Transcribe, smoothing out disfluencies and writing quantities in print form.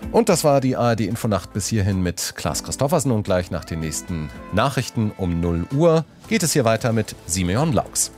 Und das war die ARD-Infonacht bis hierhin mit Klaas Christoffersen. Und gleich nach den nächsten Nachrichten um 0 Uhr geht es hier weiter mit Simeon Laux.